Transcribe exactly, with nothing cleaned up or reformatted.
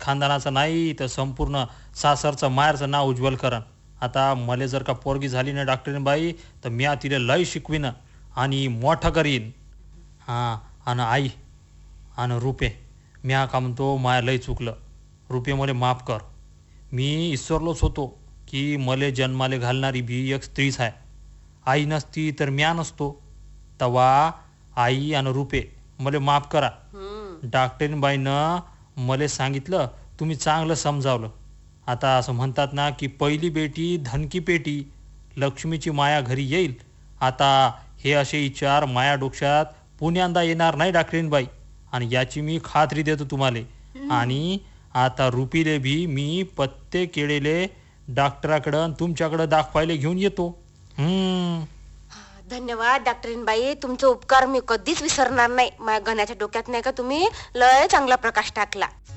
खानदानाचं नाही तर संपूर्ण सासरचं माहेरचं नाव उज्ज्वल करन. आता मले जर का पोरगी झाली ना डॉक्टरीन बाई तर मी तिला लय शिकवीन आणि मोठं करीन. हां आणि आई आणि रुपे म्या का म्हणतो माया लय चुकलं. रुपे मले माफ कर. मी विसरलोच होतो की मले जन्माले घालणारी भी एक स्त्रीच आहे. आई नसती तर म्या नसतो. तवा आई आणि रुपे मले माफ करा. डॉक्टरीनबाईनं मले सांगितलं तुम्ही चांगलं समजावलं. आता असं म्हणतात ना की पहिली बेटी धनकी पेटी, लक्ष्मीची माया घरी येईल. आता हे असे विचार माया डोक्यात पुण्यांदा येणार नाही डॉक्टरीनबाई आणि याची मी खात्री देतो तुम्हाला. आणि आता रुपीले भी मी पत्ते केलेले डॉक्टराकडं तुमच्याकडं दाखवायला घेऊन येतो. हम्म धन्यवाद डॉक्टरीनबाई, तुमचे उपकार मी कधीच विसरणार नाही. माझ्या गण्याच्या डोक्यात नाही का तुम्ही लय चांगला प्रकाश टाकला.